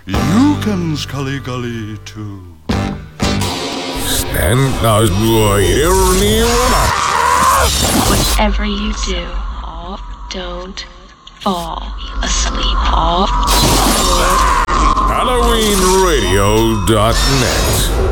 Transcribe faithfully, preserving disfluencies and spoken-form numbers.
you can Scully Gully too. Stand now, whatever you do, don't fall asleep. Halloween Radio dot net